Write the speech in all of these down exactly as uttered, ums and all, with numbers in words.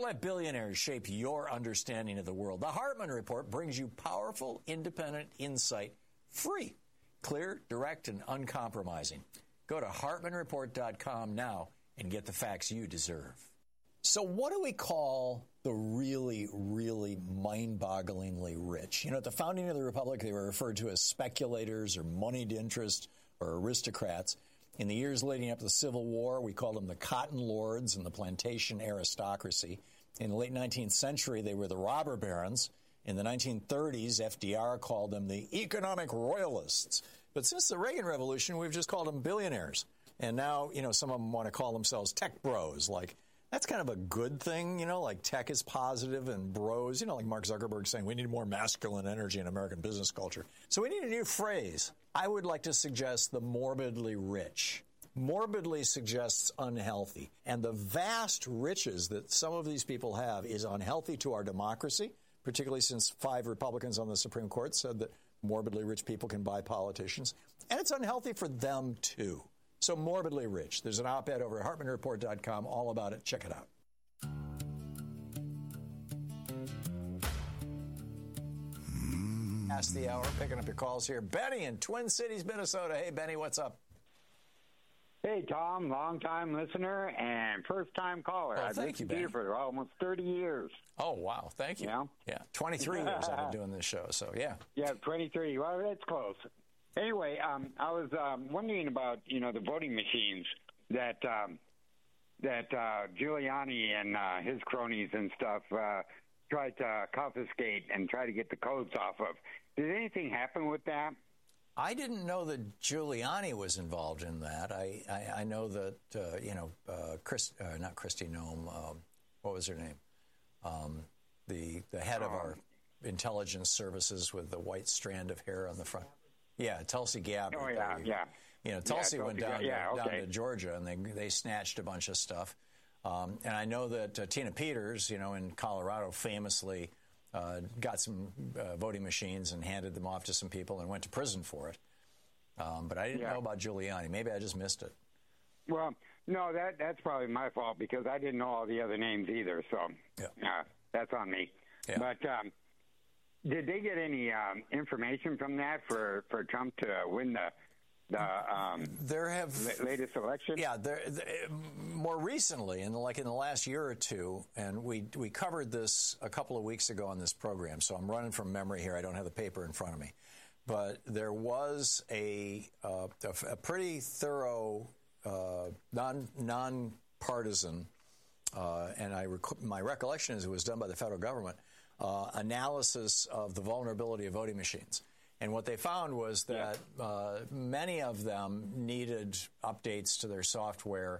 let billionaires shape your understanding of the world. The Hartman Report brings you powerful, independent insight, free, clear, direct, and uncompromising. Go to Hartman Report dot com now and get the facts you deserve. So what do we call the really, really mind-bogglingly rich? You know, at the founding of the Republic, they were referred to as speculators or moneyed interest or aristocrats. In the years leading up to the Civil War, we called them the cotton lords and the plantation aristocracy. In the late nineteenth century, they were the robber barons. In the nineteen thirties, F D R called them the economic royalists. But since the Reagan Revolution, we've just called them billionaires. And now, you know, some of them want to call themselves tech bros. Like, that's kind of a good thing, you know, like tech is positive and bros, you know, like Mark Zuckerberg saying we need more masculine energy in American business culture. So we need a new phrase. I would like to suggest the morbidly rich. Morbidly suggests unhealthy. And the vast riches that some of these people have is unhealthy to our democracy, particularly since five Republicans on the Supreme Court said that morbidly rich people can buy politicians. And it's unhealthy for them, too. So morbidly rich. There's an op-ed over at Hartman Report dot com all about it. Check it out. Past the hour, picking up your calls here. Benny in Twin Cities, Minnesota. Hey, Benny, what's up? Hey, Tom, long-time listener and first-time caller. Oh, I've thank you, listened to you Benny. for almost thirty years. Oh, wow. Thank you. Yeah? Yeah, twenty-three years I've been doing this show, so yeah. Yeah, twenty-three. Well, that's close. Anyway, um, I was um, wondering about, you know, the voting machines that um, that uh, Giuliani and uh, his cronies and stuff uh, tried to confiscate and try to get the codes off of. Did anything happen with that? I didn't know that Giuliani was involved in that. I, I, I know that, uh, you know, uh, Chris, uh, not Kristi Noem, um, what was her name? Um, the, the head of our intelligence services with the white strand of hair on the front. Yeah, Tulsi Gabbard. Oh, yeah, they, yeah. You know, Tulsi yeah, went Tulsi, down, to, yeah, okay. down to Georgia, and they they snatched a bunch of stuff. Um, and I know that uh, Tina Peters, you know, in Colorado, famously uh, got some uh, voting machines and handed them off to some people and went to prison for it. Um, but I didn't yeah. know about Giuliani. Maybe I just missed it. Well, no, that that's probably my fault because I didn't know all the other names either. So yeah. uh, that's on me. Yeah. But um, did they get any um, information from that for, for Trump to win the the um, there have la- latest election? Yeah, there, there, more recently, in the, like in the last year or two, and we we covered this a couple of weeks ago on this program. So I'm running from memory here. I don't have the paper in front of me, but there was a uh, a, a pretty thorough uh, non non-partisan, uh, and I rec- my recollection is it was done by the federal government. Uh, analysis of the vulnerability of voting machines. And what they found was that yeah. uh, many of them needed updates to their software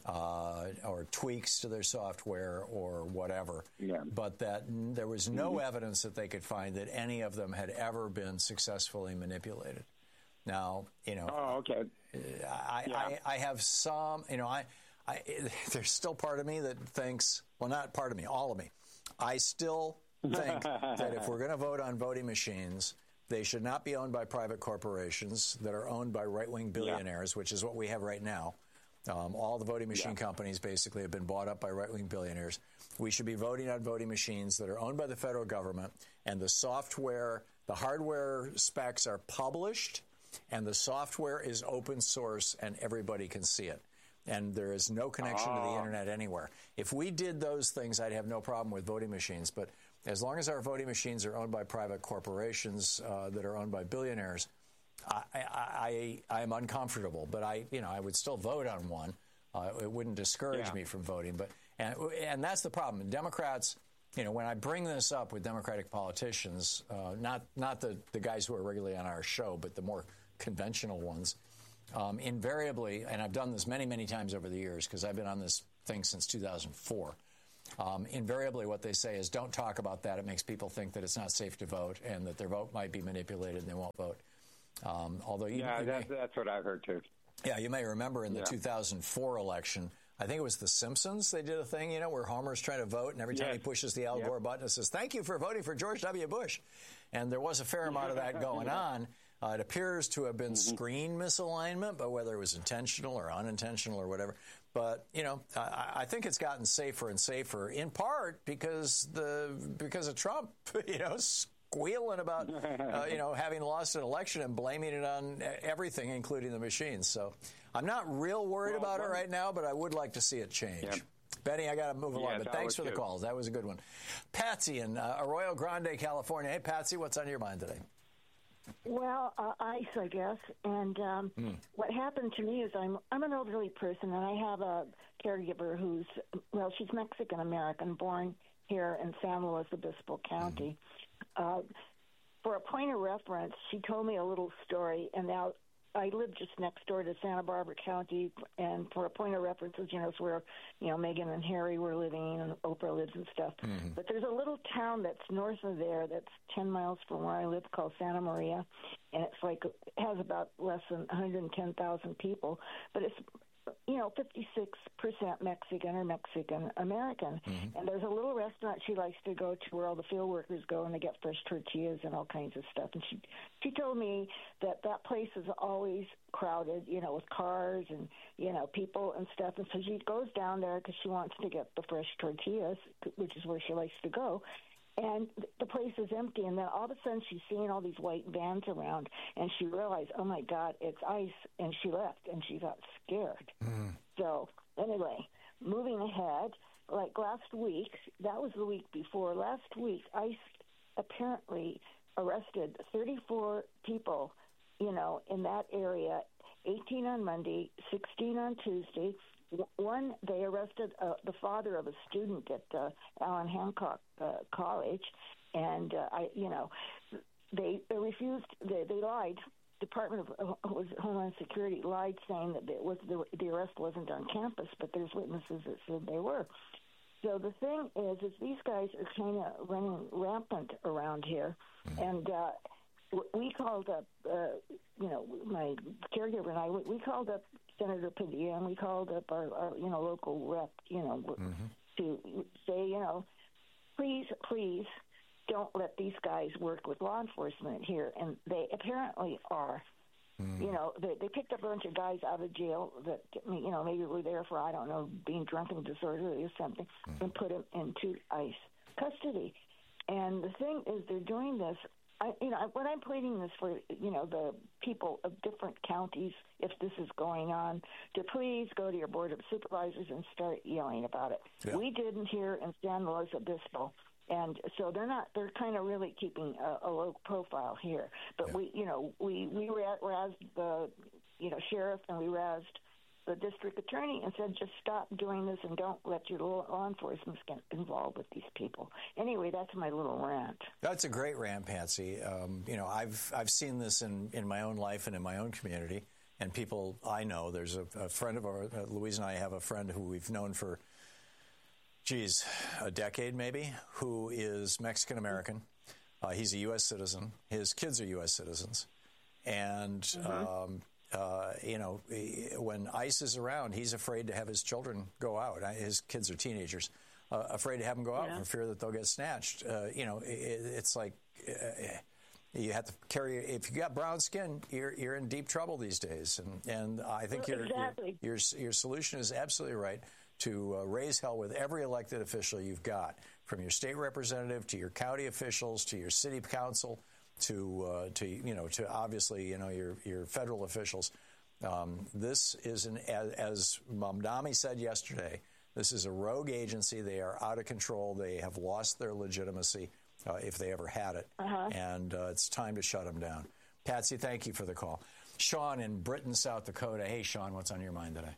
uh, or tweaks to their software or whatever, yeah. but that n- there was no mm-hmm. evidence that they could find that any of them had ever been successfully manipulated. Now, you know, oh, okay. I, yeah. I, I have some, you know, I, I there's still part of me that thinks, well, not part of me, all of me. I still think that if we're going to vote on voting machines, they should not be owned by private corporations that are owned by right-wing billionaires, yeah. which is what we have right now. Um, all the voting machine yeah. companies basically have been bought up by right-wing billionaires. We should be voting on voting machines that are owned by the federal government, and the software, the hardware specs are published, and the software is open source, and everybody can see it. And there is no connection oh. to the internet anywhere. If we did those things, I'd have no problem with voting machines. But as long as our voting machines are owned by private corporations uh, that are owned by billionaires, I, I, I, I am uncomfortable. But I, you know, I would still vote on one. Uh, it wouldn't discourage yeah. me from voting. But and, and that's the problem. Democrats, you know, when I bring this up with Democratic politicians, uh, not not the, the guys who are regularly on our show, but the more conventional ones. Um, invariably, and I've done this many, many times over the years because I've been on this thing since two thousand four, um, invariably what they say is don't talk about that. It makes people think that it's not safe to vote and that their vote might be manipulated and they won't vote. Um, although you, Yeah, you that's, may, that's what I've heard, too. Yeah, you may remember in the yeah. two thousand four election, I think it was The Simpsons, they did a thing, you know, where Homer's trying to vote, and every time yes. he pushes the Al yep. Gore button, it says, thank you for voting for George W. Bush. And there was a fair amount of that going on. Uh, it appears to have been mm-hmm. screen misalignment, but whether it was intentional or unintentional or whatever. But, you know, I, I think it's gotten safer and safer, in part because the because of Trump, you know, squealing about, uh, you know, having lost an election and blaming it on everything, including the machines. So I'm not real worried well, about well, it right now, but I would like to see it change. Yeah. Benny, I got to move along, yes, but thanks for the calls. That was a good one. Patsy in uh, Arroyo Grande, California. Hey, Patsy, what's on your mind today? Well, uh, ice, I guess. And um, mm. what happened to me is I'm I'm an elderly person, and I have a caregiver who's, well, she's Mexican-American, born here in San Luis Obispo County. Mm-hmm. Uh, for a point of reference, she told me a little story, and now I live just next door to Santa Barbara County, and for a point of reference, you know, it's where, you know, Meghan and Harry were living and Oprah lives and stuff. Mm-hmm. But there's a little town that's north of there that's ten miles from where I live called Santa Maria, and it's like, it has about less than one hundred ten thousand people, but it's, you know, fifty-six percent Mexican or Mexican-American. Mm-hmm. And there's a little restaurant she likes to go to where all the field workers go and they get fresh tortillas and all kinds of stuff. And she she told me that that place is always crowded, you know, with cars and, you know, people and stuff. And so she goes down there because she wants to get the fresh tortillas, which is where she likes to go. And the place is empty, and then all of a sudden she's seeing all these white vans around, and she realized, oh, my God, it's ICE, and she left, and she got scared. Mm. So anyway, moving ahead, like last week, that was the week before, last week, ICE apparently arrested thirty-four people, you know, in that area, eighteen on Monday, sixteen on Tuesday. One, they arrested uh, the father of a student at uh, Allen Hancock uh, College, and uh, I, you know, they, they refused. They, they lied. Department of uh, Homeland Security lied, saying that it was the, the arrest wasn't on campus, but there's witnesses that said they were. So the thing is, is these guys are kind of running rampant around here, and uh, we called up, uh, you know, my caregiver and I, we, we called up Senator Padilla, and we called up our, our you know, local rep, you know, mm-hmm. to say, you know, please, please don't let these guys work with law enforcement here. And they apparently are. Mm. You know, they, they picked up a bunch of guys out of jail that, you know, maybe were there for, I don't know, being drunk and disorderly or something, mm. and put them into ICE custody. And the thing is, they're doing this. I, you know, when I'm pleading this for, you know, the people of different counties, if this is going on, to please go to your Board of Supervisors and start yelling about it. Yeah. We didn't here in San Luis Obispo, and so they're not, they're kind of really keeping a, a low profile here. But yeah. we, you know, we, we razzed the, you know, sheriff, and we razzed the district attorney and said, just stop doing this and don't let your law enforcement get involved with these people. Anyway, that's my little rant. That's a great rant, Patsy. Um, you know, I've I've seen this in, in my own life and in my own community, and people I know. There's a, a friend of ours, uh, Louise and I have a friend who we've known for, geez, a decade maybe, who is Mexican-American. Uh, he's a U S citizen. His kids are U S citizens. And... Mm-hmm. Um, Uh, you know, when ICE is around, he's afraid to have his children go out. His kids are teenagers, uh, afraid to have them go out yeah. for fear that they'll get snatched. Uh, you know, it, it's like uh, you have to carry. If you got brown skin, you're you're in deep trouble these days. And and I think well, your, exactly. your your your solution is absolutely right to uh, raise hell with every elected official you've got, from your state representative to your county officials to your city council. To uh, to you know to obviously you know your your federal officials. Um, this is an as, as Mamdani said yesterday. This is a rogue agency. They are out of control. They have lost their legitimacy, uh, if they ever had it, uh-huh. and uh, it's time to shut them down. Patsy, thank you for the call. Sean in Britain, South Dakota. Hey, Sean, what's on your mind today?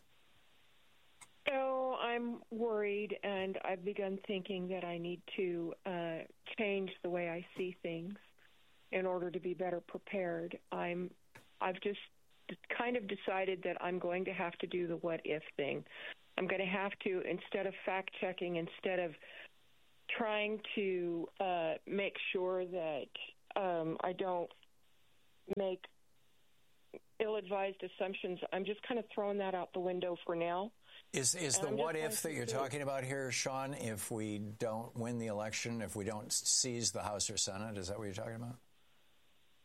Oh, I'm worried, and I've begun thinking that I need to uh, change the way I see things in order to be better prepared. I'm, I've just kind of decided that I'm going to have to do the what if thing. I'm going to have to, instead of fact-checking, instead of trying to uh, make sure that um, I don't make ill-advised assumptions, I'm just kind of throwing that out the window for now. Is is the what if that you're talking about here, Sean, if we don't win the election, if we don't seize the House or Senate? Is that what you're talking about?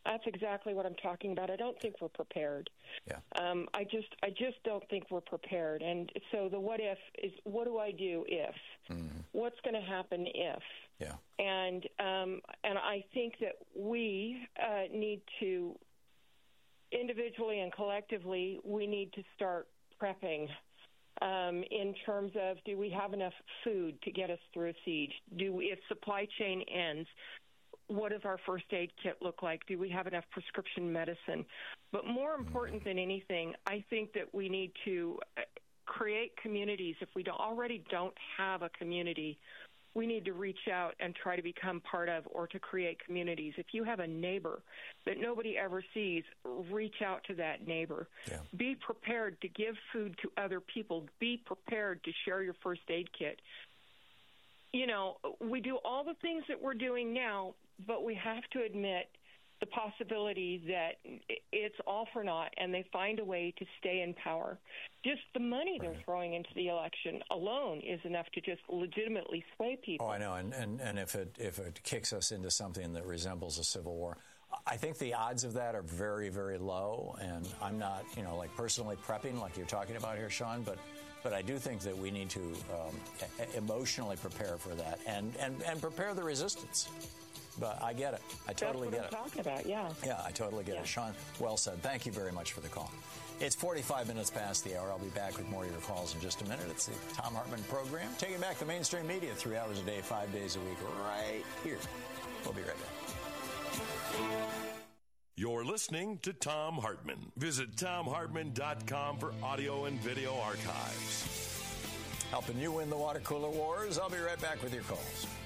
That's exactly what I'm talking about. I don't think we're prepared. Yeah. Um, I just, I just don't think we're prepared. And so the what if is, what do I do if? Mm-hmm. What's going to happen if? Yeah. And um, and I think that we uh, need to, individually and collectively, we need to start prepping. Um, in terms of, do we have enough food to get us through a siege? Do we, if supply chain ends, what does our first aid kit look like? Do we have enough prescription medicine? But more important than anything, I think that we need to create communities. If we don't, already don't have a community, we need to reach out and try to become part of or to create communities. If you have a neighbor that nobody ever sees, reach out to that neighbor. Yeah. Be prepared to give food to other people. Be prepared to share your first aid kit. You know, we do all the things that we're doing now, but we have to admit the possibility that it's all for naught and they find a way to stay in power. Just the money they're throwing into the election alone is enough to just legitimately sway people. Oh, I know. And, and, and if it if it kicks us into something that resembles a civil war, I think the odds of that are very, very low. And I'm not, you know, like personally prepping like you're talking about here, Sean, but But I do think that we need to um, emotionally prepare for that and, and, and prepare the resistance. But I get it. I totally get it. That's what I'm talking about, yeah. Yeah, I totally get yeah. it. Sean, well said. Thank you very much for the call. It's forty-five minutes past the hour. I'll be back with more of your calls in just a minute. It's the Thom Hartmann program, taking back the mainstream media three hours a day, five days a week, right here. We'll be right back. You're listening to Thom Hartmann. Visit Thom Hartmann dot com for audio and video archives. Helping you win the water cooler wars. I'll be right back with your calls.